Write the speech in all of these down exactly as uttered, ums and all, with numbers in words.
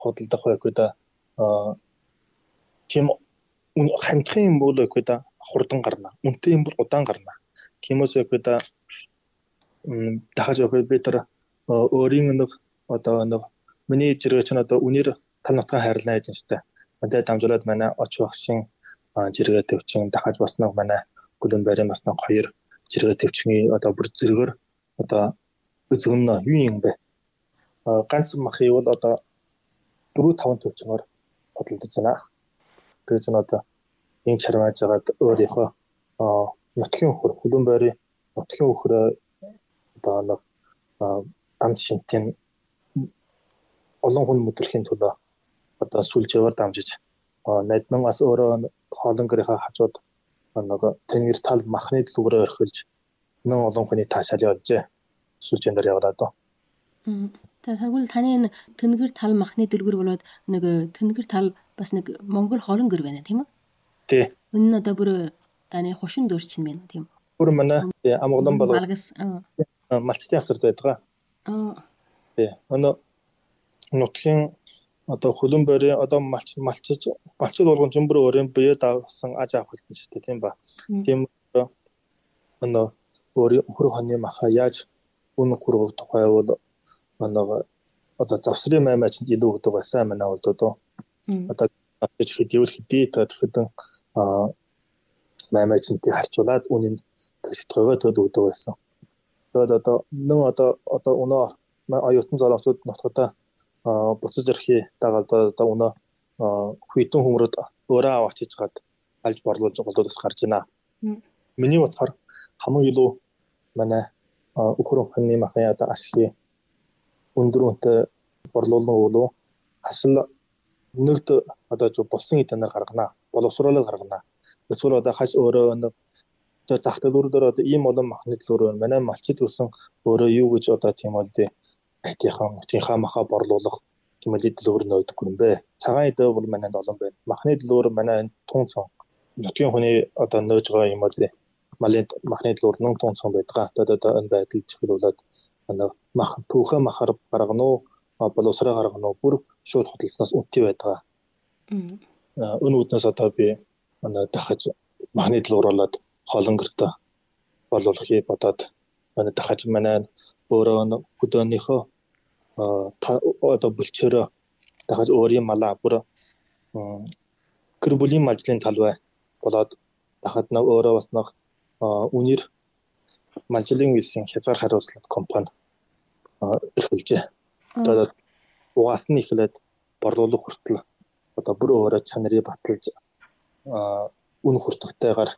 худалдах байхгүй да тийм хамтхан юм бол байхгүй да хурдан гарна. Үнэтэй юм бол удаан гарна. Тиймээс байхгүй да дахиж байхгүй бид нар өөрийн нэг одоо нэг миний зэрэг чинь одоо үнээр тал нутгаа хайрлаа гэж штэ. Мантай дамжуулаад манай оч багшийн зэрэгээ төвчин дахиж бас нэг манай гүлэн байрын бас нэг хоёр зэрэгээ төвчний одоо бүр зэрэгээр одоо зөвнө юу юм бэ? Ганц махыг бол одоо дөрөв таван төвчнөр бодлож байна. Тэгээд ч одоо энэ чармааж байгаад өөрийнхөө нутгийн хөр гүлэн байрын нутгийн хөрөө одоо нэг амт шинтийн олон хүн мэдрэхийн төлөө одоо сүлжээгээр дамжиж найднан бас өөрөө хоолонгорынхаа хажууд нэг тэнгэр тал махны дэлгүүрээр орхилж нэн олон хүний таашаал явуулжээ. Сүлжээндээр яваад доо. За тэгвэл таны энэ тэнгэр тал махны дэлгүүр болоод нэг тэнгэр тал бас нэг Монгол хоолонгор байна тийм үү? Тий. Энэ нь одоо бүр таны хушин дөр чинь байна тийм үү? Бүр манай амглан болоод Малгас малчтын асар байдаг. Аа. Тий. Өнөө нутгийн одоо хөлөн байрын одоо малч малчиж малчид болгон ч бүр өөрийн бие даасан аж авах хэлтэн ч тийм ба. Тийм өнөө өөрийн хөр хоны маха яаж үнэ хургах тухай бол манай одоо завсрын маймаач илүү өгдөг байсан манай бол доо. Одоо гэж хэдийвэл хэдий тэгэхэд аа маймаачнтыг харьцуулаад үнийн төсөлтгөөгөө төд өгдөг байсан. Тэгээд одоо нэн одоо одоо өнөө оюутан залуучууд нутгата буцаж ирэхий дагаад одоо өнөө хүйтэн хүмүүрд өөрөө авчиж гад алж борлуулж голдоос гарч байна. Миний бодохоор хамгийн илүү манай өхөр хоньны махын одоо ашиг өндөр үнэтэй борлуулна болов асал нэгд одоо зөв болсон эднэр гаргана. Боловсруулаад гаргана. Эсвэл одоо хаш өөрөө нэг зах дэлгүүрээр одоо ийм олон махны дэлгүүр манай малчид гэсэн өөрөө юу гэж одоо тийм бол дээ айтихан утийнхаа маха борлуулах тийм л дэлгүүр нөөдөг юм бэ. Цагаан эдээ бол манайд олон байна. Махны дэлгүүр манай тун цон нутгийн хүний одоо нөөж байгаа юм бол дээ малын махны дэлгүүр нэн тун цон байдаг. Одоо одоо энэ байдал чиглүүлээд манай мах түүхэ махаар гаргана уу боловсроо гаргана уу бүр шууд хөдөлснөөс үнэтэй байдаг. Өн үднээс одоо би манай дахиж махны дэлгүүр болоод хоолонгортой болуулахыг бодоод манай дахиж манай өөрөө хөдөөнийхөө одоо бүлчээрөө дахиж өөрийн малаа бүр гэр бүлийн малжлын талбай болоод дахиж нэг өөрөө бас нэг үнээр малжлын үйлсийн хязгаар хариуцлага компани эрхэлжээ. Одоо угаасны ихлээд борлуулах хүртэл одоо бүр өөрөө чанарыг баталж үн хүртэхтэйгээр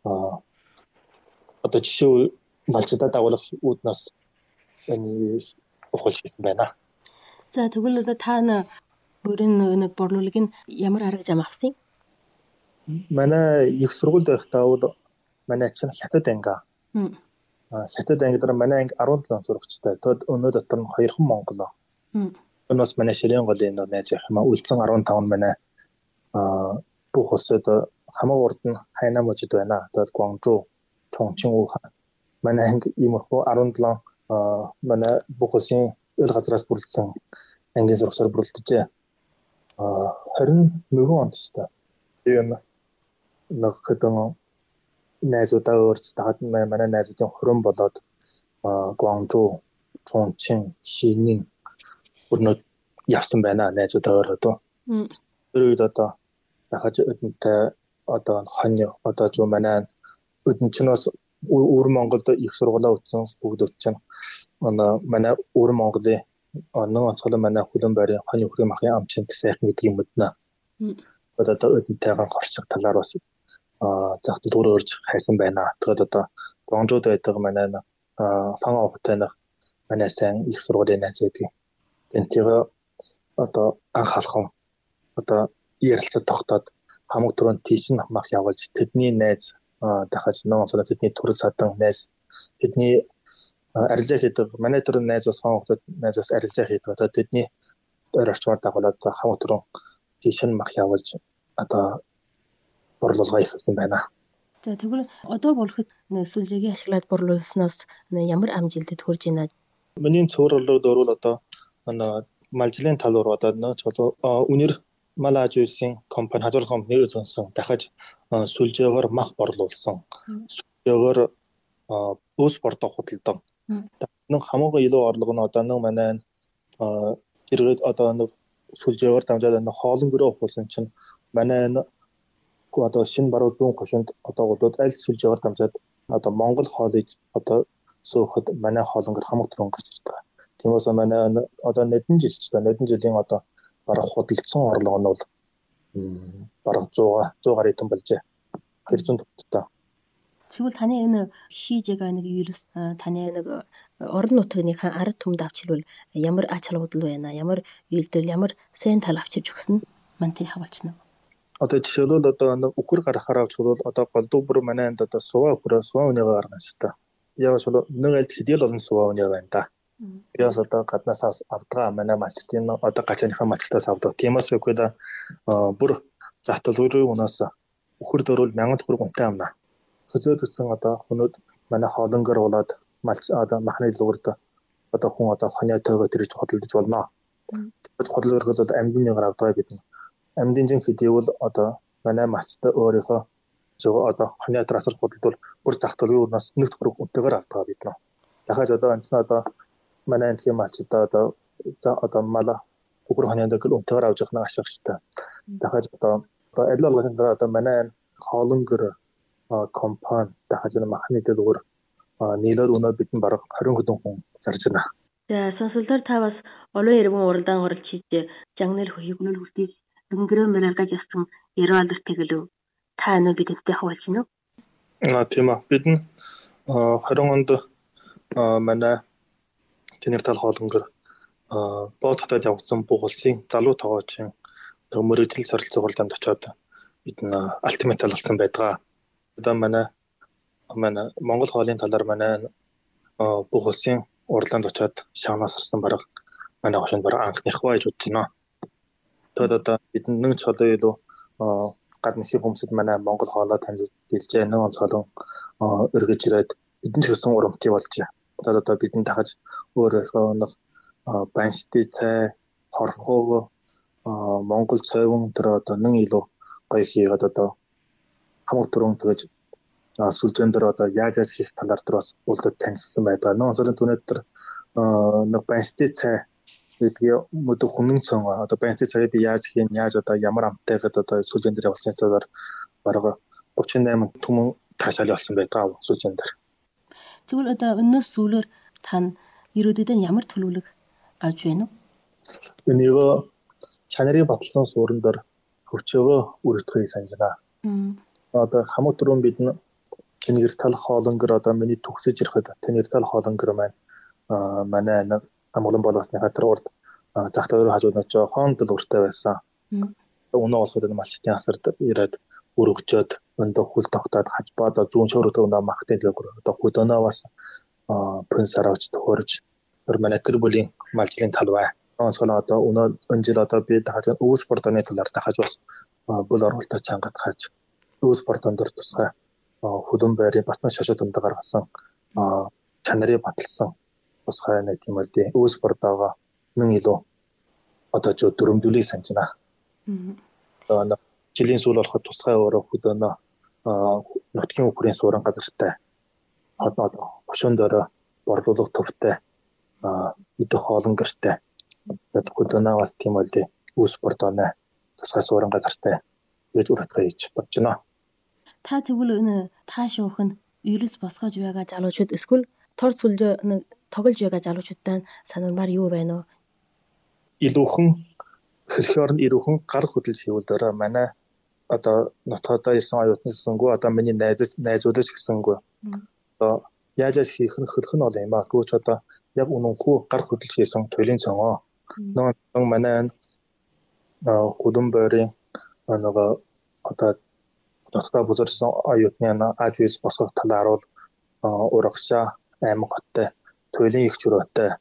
одоо жишээ малчдаа дагуулах үүднээс энэ ухал хийсэн байна. За тэгвэл одоо та өөрийн нэг борлуулагыг нь ямар арга зам авсан? Манай их сургуульд байхдаа бол манай чинь хятад анги. Хятад анги дээр манай анги арван долоон сурагчтай. Тэгэд өнөө дотор нь хоёрхан Монгол. Өнөөс манай ширийн голын найз хэмээн үлдсэн арван таван манай бүх улсад хамаг урд нь хайна мужид байна. Тэгэд Гуанчжоу, Чончин, Ухан. Манай анги иймэрхүү арван долоон манай бүх улсын ил газраас бүрдсэн ангийн сургасаар бүрдэлжээ. харин нөгөө онд ч та. Тийм нэг хэдэн найзуудаа өөрч таад манай найзуудын хорон болоод Гуанчжоу, Чончин, Шинийн өрнөд явсан байна найзуудаа өөрөө. Өөрөөр одоо дахиж өдөнтэй одоо хонь одоо ч манай өдөн чинь бас өвөр Монголд их сургуулаа үтсэн бүгд үтсэн. Манай өвөр Монголын оноо онцгой манай хөлөн байрын хонь өхрийн махын амчинт сайхан гэдэг юм байна. Одоо өдөнтэйгэн хорчиг талаар бас зах дэлгүүрээр өрж хайсан байна. Тэгээд одоо Гуанчжоуд байдаг манай фан авахтай манай сайн их сургуулийн найз байдаг. Тэнтэйгээ одоо анх алхам одоо ярилцаад тогтоод хамаг түрүүнд тийш мах явуулж тэдний найз дахиж нон онцгой тэдний төрөл садан найз тэдний арилжаа хийдэг манай төрлийн найз бас фан авахтай найз бас арилжаа хийдэг. Одоо тэдний орчмоор дагуулад хамаг түрүүн тийш мах явуулж одоо борлуулга хийсэн байна. За тэгвэл одоо болоход сүлжээгийн ашиглаад борлуулснаас ямар амжилтад хүрж байна? Миний цувралууд өөрөө одоо малжлын тал руу одоо нэг чулуу үнэр мал аж үйлсийн компани хажуур компани үзэнсэн дахиж сүлжээгоор мах борлуулсан. Сүлжээгоор ус бордог худалдан. Нэг хамаагүй илүү орлого нь одоо нэг манай зэрэг одоо нэг сүлжээгоор дамжаад нэг хоолн гөрөө ухуулсан чинь манай одоо шинэ баруун зүүн хошинд одоо болоод аль сүлжээгоор дамжаад одоо Монгол хоолыг одоо суухад манай хоолнгор хамаг түрэн гарч ирдэг. Тиймээс манай одоо нэгэн жил ч одоо нэгэн жилийн одоо бараг худалдсан орлого нь бол бараг сто гаруй тонн болжээ. Хэрцэн төвтэй. Тэгвэл таны энэ хийж байгаа нэг юус таны нэг орон нутгийнхаа ард түмд авчирвал ямар ач холбогдол байна? Ямар үйлдэл, ямар сайн тал авчирч өгсөн мантай хавалчна. Одоо жишээлбэл одоо нэг үхэр гаргахаар авч бол одоо голдуу бүр манайд одоо суваа үхрээ суваа үнийгээ гаргана шүү дээ. Яг л нэг аль хэдийл олон суваа үнэ байна да. Яас одоо гаднаас авдаг манай малчтын одоо гачааныхаа малчтаас авдаг. Тиймээс үгүй да бүр захталгын унаас үхэр дөрвөл мянган төгрөг үнэтэй амна. Хөзөөдсөн одоо хүнүүд манай хоолонгор болоод малч одоо махны луурд одоо хүн одоо хониотойгоо тэрж хөдөлж болно. Тэгэж хөдөлгөх бол амьдын нягаар авдаг бид. Амьдын жин хэдийвэл одоо манай малчтай өөрийнхөө зөв одоо хониотроос хөдөлдөл бүр захталгын унаас нэг төгрөг үнэтэйгээр авдаг бид. Дахиж одоо энэ одоо манай энэ малчтай одоо одоо мала үхэр хониотойг үнэтэйгээр авч явах нь ашигтай. Дахиж одоо одоо аль алгын дараа одоо манай хоолонгор компани дахиж махны дэлгүүр нийлээд өнөө бидний бараг двадцать хэдэн хүн зарж байна. За сонсолтоор та бас олон иргэн уралдаан оролж хийж жагнал хөгнөл хүртий өнгөрөө мэрэгэж ясан яруу тэгэлв та энэ бидэнтэй хавуулж гинөө. Аа тийм аа бид нь двадцать онд манай тэнэр тал хоолонгор бод хотод явсан бүх улсын залуу тоогоочин мөрөдөл сорилт цуглаанд очоод бид нь алтимент талсан байдаг. Одоо манай манай Монгол хоолын талаар манай бүх улсын уралдаанд очоод шаанаас ирсэн бараг манай хошинд бараг анхных байж үзнэ. Тэгээд одоо бид нэг цолоо илүү гадны хүмүүсд манай Монгол хоолоо танилцуулж нэг онцгой өргөж ирээд бидний ч гэсэн урамтай болжээ. Тэгээд одоо бидний дахиж өөрийнхөө нэг баншти цай, хорхоо, Монгол цайван тэр одоо нэг илүү гоё хийгээд одоо хамаг түрүүн тэгэж сүлжээн дээр одоо яаж яаж хийх талаар дээр бас үлдээд танилцсан байдаг. Нөө онцлог түүнээд тэр нэг баншти цай гэдгийг мөдө хүнэн цон одоо баншти цайг би яаж хийн, яаж одоо ямар амттай гэдэг одоо сүлжээн дээр явуулсан зүйлээр бараг тридцать восемь түмэн таашаал болсон байдаг сүлжээн дээр. Тэгвэл одоо өнөөс сүүлээр тань ирээдүйд ямар төлөвлөг авч байна уу? Энийг чанарын баталсан суурин дээр хөвчөөгөө үргэлжлэхийг санаж байна. Одоо хамаг түрүүн бид нь тэнэр тал хоолонгор одоо миний төгсөж ирэхэд тэнэр тал хоолонгор маань манай нэг амгалан болоосны хатар урд захталгын хажууд нь жоохон дэлгүүртэй байсан. Өнөө болоход энэ малчтын асард ирээд өргөжөөд өндөө хүл тогтоод хажбаад зүүн шөрөг өнөө махтын дэлгүүр одоо хөдөнөө бас принц аравч төхөрж тэр манай гэр бүлийн малжлын тал бай. Онцгой одоо өнөө энэ жил одоо би дахиж өвс спортны талаар дахиж бас бүл оролтоор чангад хаж өвс спортон дээр тусгай хөдөн байрын бас нэг шашуу дүндээ гаргасан чанарын баталсан тусгай нэг тийм л дээ өвс спортоогоо нэг илүү одоо ч дөрөмжүүлэх санджина. Аа жилийн сүүл болоход тусгай өөрөө хөдөнөө нутгийн үхрийн суурин газартай одоо хошон дээр борлуулах төвтэй идэх хоолн гэртэй хөдөнөө бас тийм л дээ өвс спортоны тусгай суурин газартай гэж үргэлжлэх хийж бодож байна. Та тэгвэл энэ таашуух нь вирус босгож байгаа залуучууд эсвэл тор сүлжээ нэг тоглож байгаа залуучуудтай санамар юу байна вэ? Илүүхэн хэрхэн ирүүхэн гар хөдлөж хийвэл дараа манай одоо нутгадаа ирсэн оюутнаас гэсэнгүү одоо миний найз найзуудаас гэсэнгүү одоо яаж яаж хийх нь хөрх нь бол юм аа гооч одоо яг үнэнхүү гар хөдлөж хийсэн туйлын цоноо нөгөө манай хөдөн байрын нөгөө одоо нутгадаа бүзэрсэн оюутны аж үйлс босгох талаар бол урагшаа аймаг хоттой туйлын их чуруутай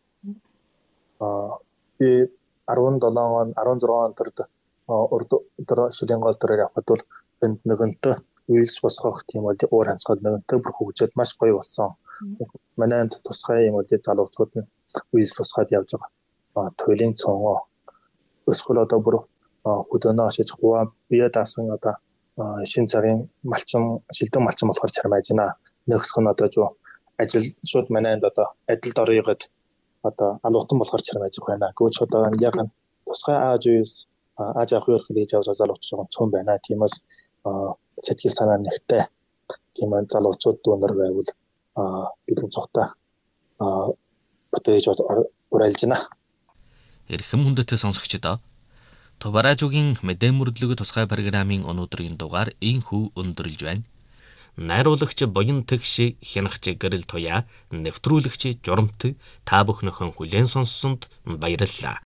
би дөрвөн он дөрвөн он төрд урд өдөр шүлэн гол төрөөр явхад бол энд нэгэнтээ үйлс босгох тийм үү уур амьсгал нэгэнтээ бүр хөгжөөд маш гоё болсон. Манайд тусгай юм үү залуучууд нь үйлс босгоод явж байгаа. туйлын цонго эсвэл одоо бүр хөдөөнөө ашиж хуваа бие даасан одоо шин цагийн малчин шилдэг малчин болохоор чармайж байна. Нэгсх нь одоо жоо ажил шууд манайд одоо адилд орёгээд одоо алуутан болохоор чармайж байна. Гүйч одоо яг нь тусгай ааж үес ааж авах юу хийж авах залуучууд байгаа цөм байна. Тиймээс сэтгэл санаа нэгтэй тийм залуучууд дүүнэр байвал бидний цогтой бүтээж урайлж байна. Эрхэм хүндэтэй сонсогчдоо Товаражуугийн мэдээ мөрдлөг тусгай программын өнөөдрийн дугаар ийхүү өндөрлж байна. Найруулагч Буян Тэгш, хянагч Гэрэл Туяа, нэвтрүүлэгч Журамт та бүхнийхэн хүлээн сонссонд баярлалаа.